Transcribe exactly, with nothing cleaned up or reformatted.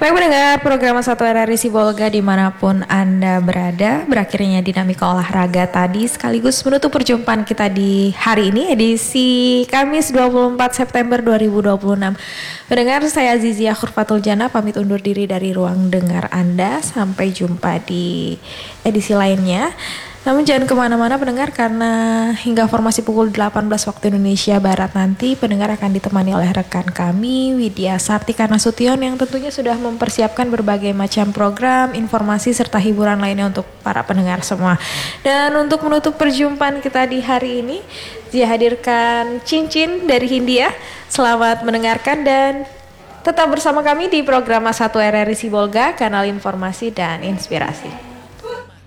Baik mendengar program satu R R I Sibolga dimanapun Anda berada, berakhirnya dinamika olahraga tadi sekaligus menutup perjumpaan kita di hari ini edisi Kamis dua puluh empat September dua ribu dua puluh enam. Mendengar saya Azizia Khurfatul Jana pamit undur diri dari ruang dengar Anda, sampai jumpa di edisi lainnya. Namun jangan kemana-mana pendengar, karena hingga formasi pukul delapan belas waktu Indonesia Barat nanti pendengar akan ditemani oleh rekan kami Widya Sartika Nasution yang tentunya sudah mempersiapkan berbagai macam program, informasi serta hiburan lainnya untuk para pendengar semua. Dan untuk menutup perjumpaan kita di hari ini, dia hadirkan cincin dari Hindia. Selamat mendengarkan dan tetap bersama kami di program satu R R I Sibolga, kanal informasi dan inspirasi.